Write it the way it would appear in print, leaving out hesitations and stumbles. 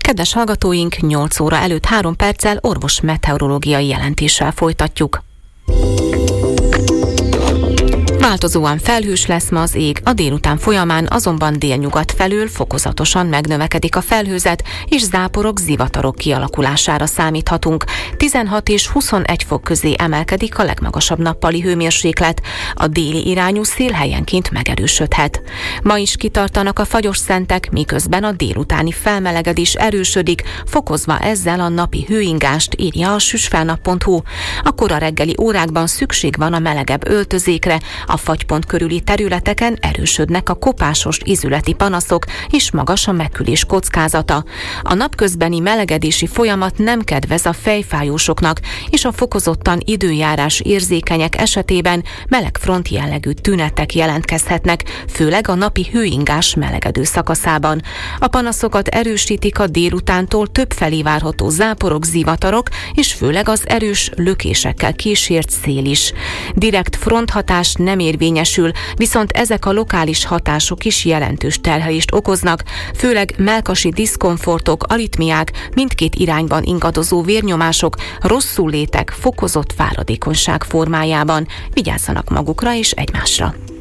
Kedves hallgatóink, 8 óra előtt 3 perccel orvos meteorológiai jelentéssel folytatjuk. Változóan felhős lesz ma az ég, a délután folyamán azonban délnyugat felől fokozatosan megnövekedik a felhőzet, és záporok, zivatarok kialakulására számíthatunk. 16 és 21 fok közé emelkedik a legmagasabb nappali hőmérséklet, a déli irányú szél helyenként megerősödhet. Ma is kitartanak a fagyos szentek, miközben a délutáni felmelegedés erősödik, fokozva ezzel a napi hőingást, írja a süsfelnap.hu. A kora reggeli órákban szükség van a melegebb öltözékre, a fagypont körüli területeken erősödnek a kopásos ízületi panaszok, és magas a megkülés kockázata. A napközbeni melegedési folyamat nem kedvez a fejfájósoknak, és a fokozottan időjárás érzékenyek esetében melegfront jellegű tünetek jelentkezhetnek, főleg a napi hőingás melegedő szakaszában. A panaszokat erősítik a délutántól többfelé várható záporok, zivatarok, és főleg az erős lökésekkel kísért szél is. Direkt fronthatás nem érvényesül, viszont ezek a lokális hatások is jelentős terhelést okoznak, főleg mellkasi diszkomfortok, aritmiák, mindkét irányban ingadozó vérnyomások, rosszullétek, fokozott fáradékonyság formájában. Vigyázzanak magukra és egymásra.